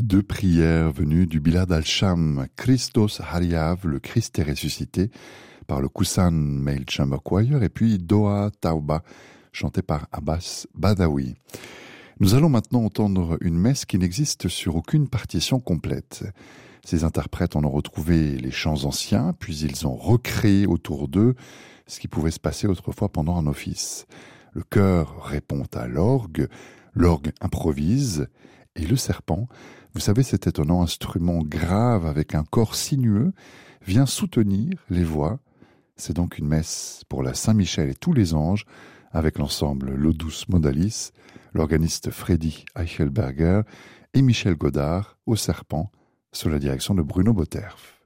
Deux prières venues du Bilad al-Sham, Christos Hariav, le Christ est ressuscité, par le Kusan Male Chamber Choir, et puis Doa Tauba, chanté par Abbas Badawi. Nous allons maintenant entendre une messe qui n'existe sur aucune partition complète. Ces interprètes en ont retrouvé les chants anciens, puis ils ont recréé autour d'eux ce qui pouvait se passer autrefois pendant un office. Le chœur répond à l'orgue improvise, et le serpent, vous savez cet étonnant instrument grave avec un corps sinueux, vient soutenir les voix. C'est donc une messe pour la Saint-Michel et tous les anges, avec l'ensemble Lodus Modalis, l'organiste Freddy Eichelberger et Michel Godard au serpent, sous la direction de Bruno Botterf.